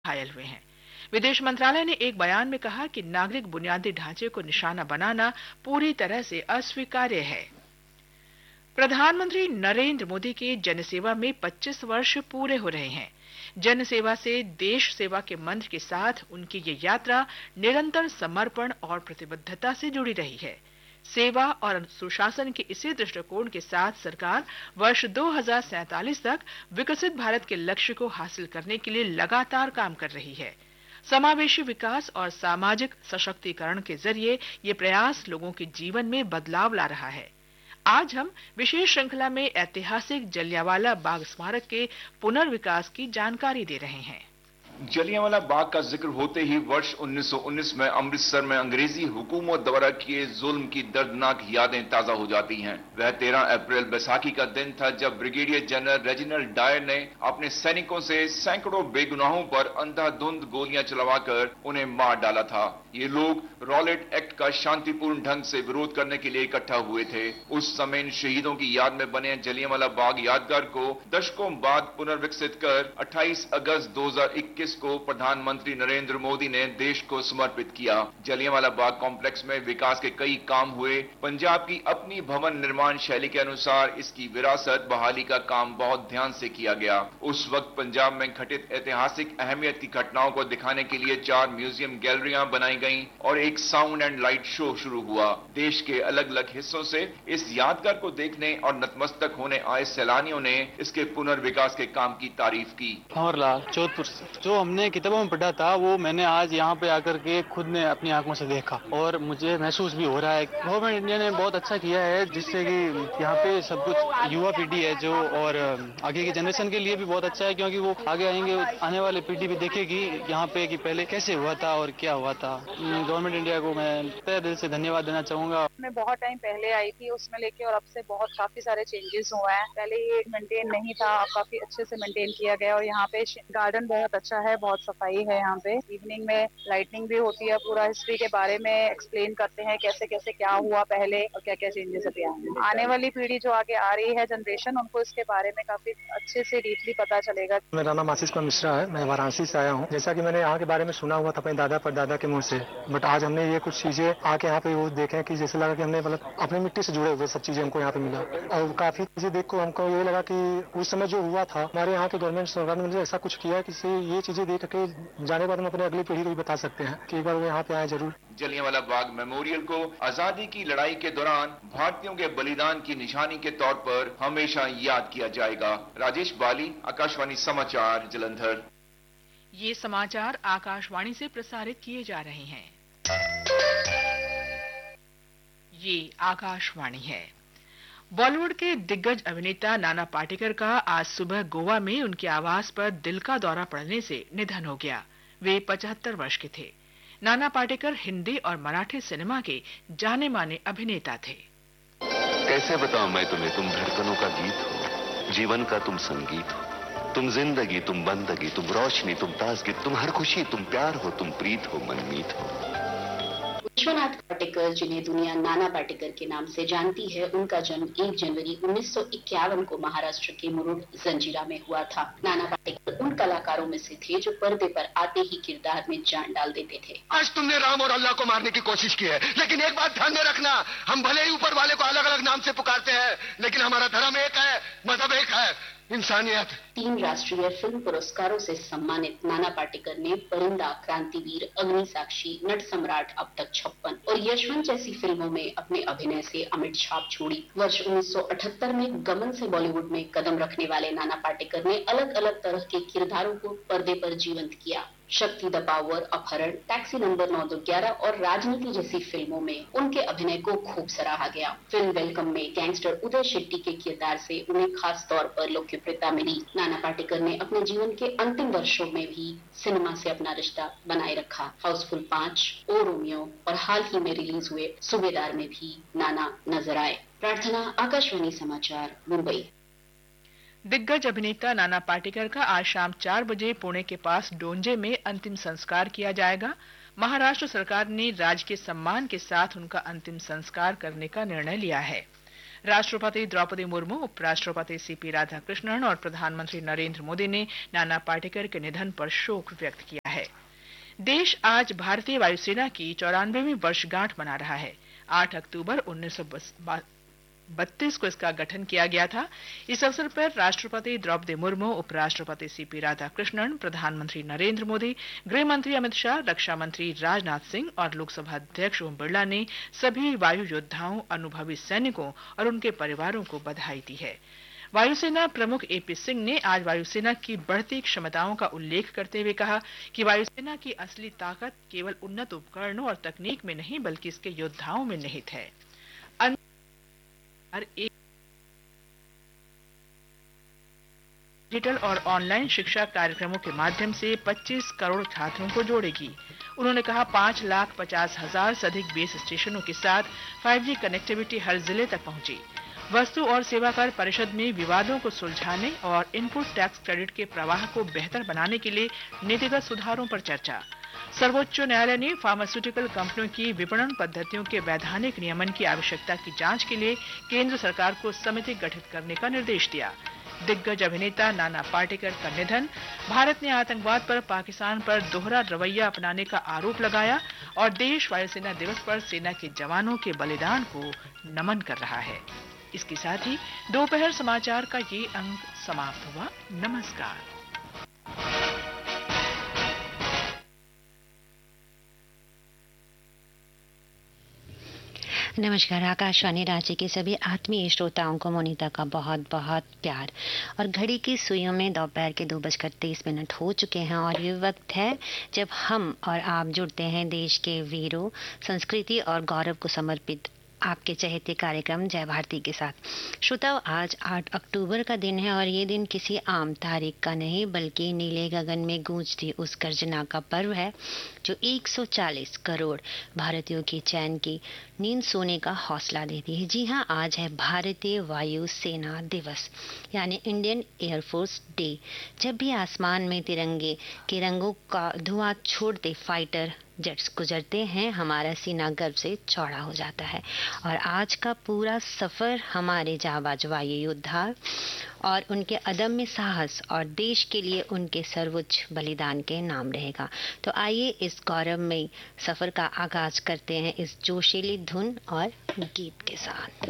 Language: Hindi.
घायल हुए हैं। विदेश मंत्रालय ने एक बयान में कहा कि नागरिक बुनियादी ढांचे को निशाना बनाना पूरी तरह से अस्वीकार्य है। प्रधानमंत्री नरेंद्र मोदी के जनसेवा में 25 वर्ष पूरे हो रहे हैं। जनसेवा से देश सेवा के मंत्र के साथ उनकी ये यात्रा निरंतर समर्पण और प्रतिबद्धता से जुड़ी रही है। सेवा और सुशासन के इसी दृष्टिकोण के साथ सरकार वर्ष 2047 तक विकसित भारत के लक्ष्य को हासिल करने के लिए लगातार काम कर रही है। समावेशी विकास और सामाजिक सशक्तिकरण के जरिए ये प्रयास लोगों के जीवन में बदलाव ला रहा है। आज हम विशेष श्रृंखला में ऐतिहासिक जलियांवाला बाग स्मारक के पुनर्विकास की जानकारी दे रहे हैं। जलियांवाला बाग का जिक्र होते ही वर्ष 1919 में अमृतसर में अंग्रेजी हुकूमत द्वारा किए जुल्म की दर्दनाक यादें ताजा हो जाती हैं। वह 13 अप्रैल बैसाखी का दिन था जब ब्रिगेडियर जनरल रेजिनाल्ड डायर ने अपने सैनिकों से सैकड़ों बेगुनाहों पर अंधाधुंध गोलियां चलवाकर उन्हें मार डाला था। ये लोग रॉलेट एक्ट का शांतिपूर्ण ढंग से विरोध करने के लिए इकट्ठा हुए थे। उस समय इन शहीदों की याद में बने जलियांवाला बाग यादगार को दशकों बाद पुनर्विकसित कर 28 अगस्त 2021 को प्रधानमंत्री नरेंद्र मोदी ने देश को समर्पित किया। जलियांवाला बाग कॉम्प्लेक्स में विकास के कई काम हुए। पंजाब की अपनी भवन निर्माण शैली के अनुसार इसकी विरासत बहाली का काम बहुत ध्यान से किया गया। उस वक्त पंजाब में घटित ऐतिहासिक अहमियत की घटनाओं को दिखाने के लिए 4 म्यूजियम गैलरियां बनाई गईं और एक साउंड एंड लाइट शो शुरू हुआ। देश के अलग अलग हिस्सों से इस यादगार को देखने और नतमस्तक होने आए सैलानियों ने इसके पुनर्विकास के काम की तारीफ की। लाल जोधपुर से जो हमने किताबों में पढ़ा था वो मैंने आज यहाँ पे आकर के खुद ने अपनी आंखों से देखा और मुझे महसूस भी हो रहा है। गवर्नमेंट इंडिया ने बहुत अच्छा किया है जिससे कि यहाँ पे सब कुछ युवा पीढ़ी है जो और आगे की जनरेशन के लिए भी बहुत अच्छा है क्योंकि वो आगे आएंगे आने वाली पीढ़ी भी देखेगी यहाँ पे कि पहले कैसे हुआ था और क्या हुआ था। गवर्नमेंट इंडिया को मैं तहे दिल से धन्यवाद देना चाहूंगा। मैं बहुत टाइम पहले आई थी उसमें लेके और अब से बहुत काफी सारे चेंजेस हुए हैं। पहले ये मेंटेन नहीं था, काफी अच्छे से मेंटेन किया गया और यहाँ पे गार्डन बहुत अच्छा है, बहुत सफाई है। यहाँ पे इवनिंग में लाइटनिंग भी होती है, पूरा हिस्ट्री के बारे में एक्सप्लेन करते हैं कैसे कैसे क्या हुआ पहले और क्या क्या चेंजेस अभी आए। आने वाली पीढ़ी जो आगे आ रही है जनरेशन उनको इसके बारे में काफी अच्छे से डीपली पता चलेगा। मेरा नाम आशीष कुमार मिश्रा है, मैं वाराणसी से आया हूँ। जैसा कि मैंने यहाँ के बारे में सुना हुआ था अपने दादा परदादा के मुंह से, बट आज हमने ये कुछ चीजें आके यहाँ पे वो देखे कि जैसे लगा कि हमने मतलब अपनी मिट्टी से जुड़े हुए सब चीजें हमको यहाँ पे मिला और काफी चीजें देख को हमको ये लगा कि उस समय जो हुआ था हमारे यहाँ के गवर्नमेंट सरकार ने मुझे ऐसा कुछ किया कि ये चीजें देख के जाने के बाद हम अपने अगली पीढ़ी को भी बता सकते हैं कि एक बार वो यहाँ पे आए जरूर। जलियांवाला बाग मेमोरियल को आजादी की लड़ाई के दौरान भारतीयों के बलिदान की निशानी के तौर पर हमेशा याद किया जाएगा। राजेश बाली, आकाशवाणी समाचार, जालंधर। ये समाचार आकाशवाणी से प्रसारित किए जा रहे हैं। ये आकाशवाणी है। बॉलीवुड के दिग्गज अभिनेता नाना पाटेकर का आज सुबह गोवा में उनके आवास पर दिल का दौरा पड़ने से निधन हो गया। वे 75 वर्ष के थे। नाना पाटेकर हिंदी और मराठी सिनेमा के जाने माने अभिनेता थे। कैसे बताऊं मैं तुम्हें, तुम धड़कनों का गीत हो, जीवन का तुम संगीत हो, तुम जिंदगी, तुम बंदगी, तुम रोशनी, तुम ताजगी, तुम हर खुशी, तुम प्यार हो, तुम प्रीत हो, मनमीत हो। विश्वनाथ पाटेकर, जिन्हें दुनिया नाना पाटेकर के नाम से जानती है, उनका जन्म 1 जनवरी 1951 को महाराष्ट्र के मुरुड जंजीरा में हुआ था। नाना पाटेकर उन कलाकारों में से थे जो पर्दे पर आते ही किरदार में जान डाल देते थे। आज तुमने राम और अल्लाह को मारने की कोशिश की है, लेकिन एक बात ध्यान में रखना, हम भले ही ऊपर वाले को अलग अलग नाम से पुकारते हैं, लेकिन हमारा धर्म एक है, मजहब एक है, इंसानियत। 3 राष्ट्रीय फिल्म पुरस्कारों से सम्मानित नाना पाटेकर ने परिंदा, क्रांतिवीर, अग्नि साक्षी, नट सम्राट, अब तक 56 और यशवंत जैसी फिल्मों में अपने अभिनय से अमिट छाप छोड़ी। वर्ष 1978 में गमन से बॉलीवुड में कदम रखने वाले नाना पाटेकर ने अलग अलग तरह के किरदारों को पर्दे पर जीवंत किया। शक्ति द पावर, अपहरण, टैक्सी नंबर 911 और राजनीति जैसी फिल्मों में उनके अभिनय को खूब सराहा गया। फिल्म वेलकम में गैंगस्टर उदय शेट्टी के किरदार से उन्हें खास तौर पर लोकप्रियता मिली। नाना पाटेकर ने अपने जीवन के अंतिम वर्षों में भी सिनेमा से अपना रिश्ता बनाए रखा। हाउसफुल 5, ओ रोमियो और हाल ही में रिलीज हुए सूबेदार में भी नाना नजर आए। प्रार्थना, आकाशवाणी समाचार, मुंबई। दिग्गज अभिनेता नाना पाटेकर का आज शाम 4 बजे पुणे के पास डोंजे में अंतिम संस्कार किया जाएगा। महाराष्ट्र सरकार ने राजकीय सम्मान के साथ उनका अंतिम संस्कार करने का निर्णय लिया है। राष्ट्रपति द्रौपदी मुर्मू, उपराष्ट्रपति सीपी राधाकृष्णन और प्रधानमंत्री नरेंद्र मोदी ने नाना पाटेकर के निधन पर शोक व्यक्त किया है। देश आज भारतीय वायुसेना की 94वीं वर्षगांठ मना रहा है। 8 अक्टूबर 1932 को इसका गठन किया गया था। इस अवसर पर राष्ट्रपति द्रौपदी मुर्मू, उपराष्ट्रपति सीपी राधाकृष्णन, प्रधानमंत्री नरेंद्र मोदी, गृह मंत्री अमित शाह, रक्षा मंत्री राजनाथ सिंह और लोकसभा अध्यक्ष ओम बिरला ने सभी वायु योद्धाओं, अनुभवी सैनिकों और उनके परिवारों को बधाई दी है। वायुसेना प्रमुख एपी सिंह ने आज वायुसेना की बढ़ती क्षमताओं का उल्लेख करते हुए कहा कि वायुसेना की असली ताकत केवल उन्नत उपकरणों और तकनीक में नहीं बल्कि इसके योद्धाओं में निहित है। डिजिटल और ऑनलाइन शिक्षा कार्यक्रमों के माध्यम से 25 करोड़ छात्रों को जोड़ेगी। उन्होंने कहा 5,50,000 से अधिक बेस स्टेशनों के साथ 5G कनेक्टिविटी हर जिले तक पहुंची। वस्तु और सेवा कर परिषद में विवादों को सुलझाने और इनपुट टैक्स क्रेडिट के प्रवाह को बेहतर बनाने के लिए नीतिगत सुधारों पर चर्चा। सर्वोच्च न्यायालय ने फार्मास्यूटिकल कंपनियों की विपणन पद्धतियों के वैधानिक नियमन की आवश्यकता की जांच के लिए केंद्र सरकार को समिति गठित करने का निर्देश दिया। दिग्गज अभिनेता नाना पाटेकर का निधन। भारत ने आतंकवाद पर पाकिस्तान पर दोहरा रवैया अपनाने का आरोप लगाया और देश वायुसेना दिवस पर सेना के जवानों के बलिदान को नमन कर रहा है। इसके साथ ही दोपहर समाचार का ये अंक समाप्त हुआ। नमस्कार। नमस्कार। आकाशवाणी रांची के सभी आत्मीय श्रोताओं को मोनिता का बहुत बहुत प्यार। और घड़ी की सुइयों में दोपहर के 2:23 हो चुके हैं और ये वक्त है जब हम और आप जुड़ते हैं देश के वीरों, संस्कृति और गौरव को समर्पित आपके चहेते कार्यक्रम जय भारती के साथ। श्रोताओं, आज 8 अक्टूबर का दिन है और ये दिन किसी आम तारीख का नहीं बल्कि नीले गगन में गूंजती उस गर्जना का पर्व है जो 140 करोड़ भारतीयों की चैन की नींद सोने का हौसला देती है। जी हाँ, आज है भारतीय वायु सेना दिवस यानी इंडियन एयरफोर्स डे। जब भी आसमान में तिरंगे के रंगों का धुआं छोड़ते फाइटर जेट्स गुजरते हैं, हमारा सीना गर्व से चौड़ा हो जाता है। और आज का पूरा सफर हमारे जाबाज वायु योद्धा और उनके अदम्य साहस और देश के लिए उनके सर्वोच्च बलिदान के नाम रहेगा। तो आइए इस गौरवमयी सफर का आगाज करते हैं इस जोशीली धुन और गीत के साथ।